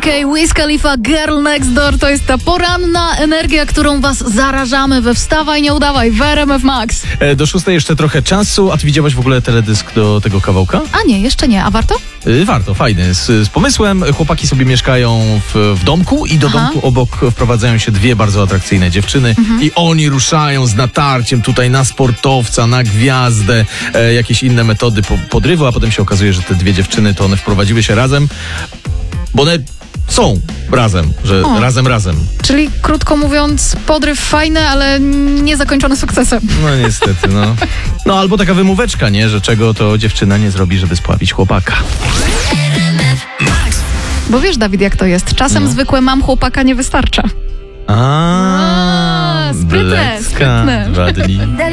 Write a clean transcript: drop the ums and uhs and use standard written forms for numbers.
Wiz Khalifa, Girl Next Door. To jest ta poranna energia, którą was zarażamy we Wstawaj, nie udawaj w RMF Max. Do 6 jeszcze trochę czasu. A ty widziałaś w ogóle teledysk do tego kawałka? A nie, jeszcze nie. A warto? Warto, fajny. Z pomysłem. Chłopaki sobie mieszkają w domku i do domku obok wprowadzają się dwie bardzo atrakcyjne dziewczyny i oni ruszają z natarciem tutaj na sportowca, na gwiazdę, jakieś inne metody podrywu, a potem się okazuje, że te dwie dziewczyny to one wprowadziły się razem, bo one są razem, że razem. Czyli krótko mówiąc, podryw fajny, ale niezakończony sukcesem. No niestety, no. No albo taka wymóweczka, nie? Że czego to dziewczyna nie zrobi, żeby spławić chłopaka. Bo wiesz, Dawid, jak to jest. Czasem zwykłe mam chłopaka nie wystarcza. Sprytne. 2 dni.